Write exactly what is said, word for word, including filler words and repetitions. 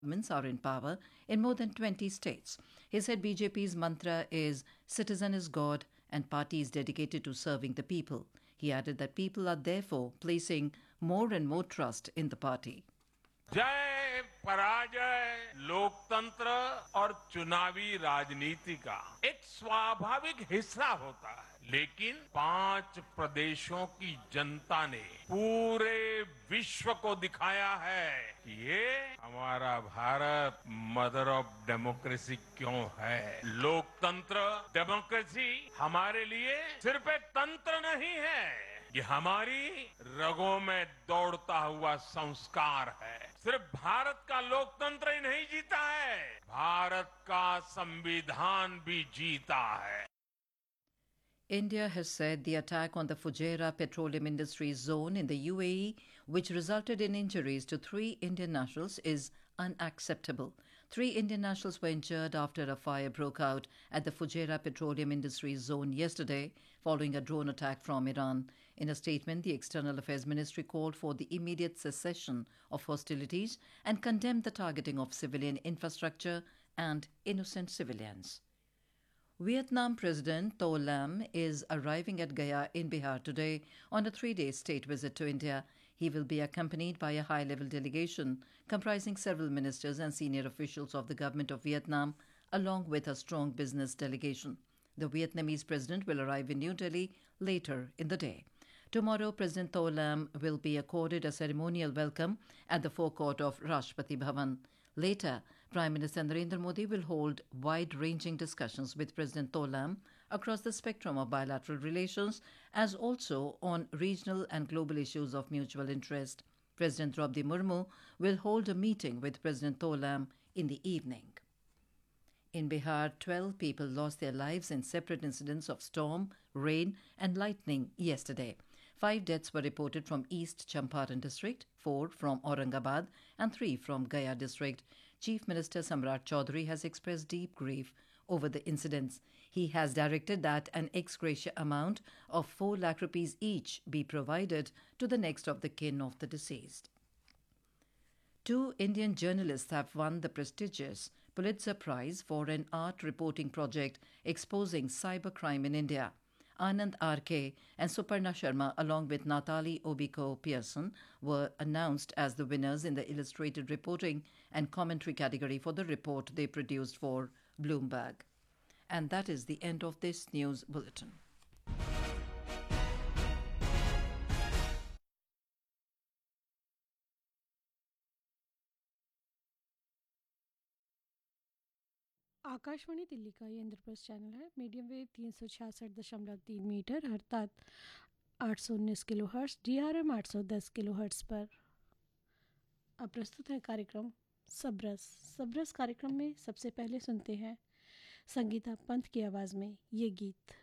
governments are in power in more than twenty states. He said B J P's mantra is citizen is God and party is dedicated to serving the people. He added that people are therefore placing more and more trust in the party. जय पराजय लोकतंत्र और चुनावी राजनीति का एक स्वाभाविक हिस्सा होता है, लेकिन पांच प्रदेशों की जनता ने पूरे विश्व को दिखाया है कि ये हमारा भारत मदर ऑफ डेमोक्रेसी क्यों है। लोकतंत्र डेमोक्रेसी हमारे लिए सिर्फ एक तंत्र नहीं है, ये हमारी रगों में दौड़ता हुआ संस्कार है। सिर्फ भारत का लोकतंत्र ही नहीं जीता है, भारत का संविधान भी जीता है। India has said the attack on the Fujairah Petroleum Industries Zone in the U A E, which resulted in injuries to three Indian nationals, is unacceptable. Three Indian nationals were injured after a fire broke out at the Fujairah Petroleum Industries Zone yesterday, following a drone attack from Iran. In a statement, the External Affairs Ministry called for the immediate cessation of hostilities and condemned the targeting of civilian infrastructure and innocent civilians. Vietnam President Tho Lam is arriving at Gaya in Bihar today on a three-day state visit to India. He will be accompanied by a high-level delegation comprising several ministers and senior officials of the government of Vietnam, along with a strong business delegation. The Vietnamese president will arrive in New Delhi later in the day. Tomorrow, President Tho Lam will be accorded a ceremonial welcome at the forecourt of Rashtrapati Bhavan. Later, Prime Minister Narendra Modi will hold wide-ranging discussions with President Tho Lam across the spectrum of bilateral relations, as also on regional and global issues of mutual interest. President Draupadi Murmu will hold a meeting with President Tho Lam in the evening. In Bihar, twelve people lost their lives in separate incidents of storm, rain and lightning yesterday. Five deaths were reported from East Champaran district, four from Aurangabad and three from Gaya district. Chief Minister Samrat Chaudhary has expressed deep grief over the incidents. He has directed that an ex gratia amount of four lakh rupees each be provided to the next of the kin of the deceased. Two Indian journalists have won the prestigious Pulitzer Prize for an art reporting project exposing cybercrime in India. Anand R K and Suparna Sharma, along with Natali Obiko Pearson, were announced as the winners in the illustrated reporting and commentary category for the report they produced for Bloomberg. And that is the end of this news bulletin. Akashvani Delhi का ये Indraprastha channel है। Medium wave तीन सौ छियासठ दशमलव तीन metre अर्थात आठ सौ उन्नीस kilo hertz, D R M आठ सौ दस किलो हर्ट्स पर अब प्रस्तुत है कार्यक्रम सबरस। सबरस कार्यक्रम में सबसे पहले सुनते हैं संगीता पंत की आवाज़ में ये गीत।